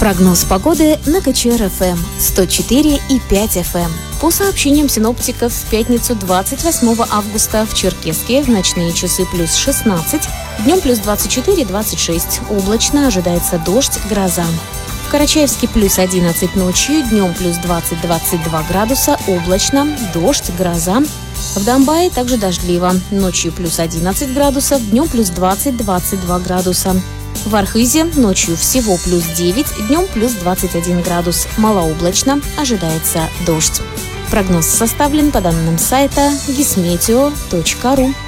Прогноз погоды на КЧР-ФМ 104,5 FM. По сообщениям синоптиков, в пятницу 28 августа в Черкесске в ночные часы плюс 16, днем плюс 24-26, облачно, ожидается дождь, гроза. В Карачаевске плюс 11 ночью, днем плюс 20-22 градуса, облачно, дождь, гроза. В Домбае также дождливо, ночью плюс 11 градусов, днем плюс 20-22 градуса. В Архызе ночью всего плюс 9, днем плюс 21 градус. Малооблачно, ожидается дождь. Прогноз составлен по данным сайта gismeteo.ru.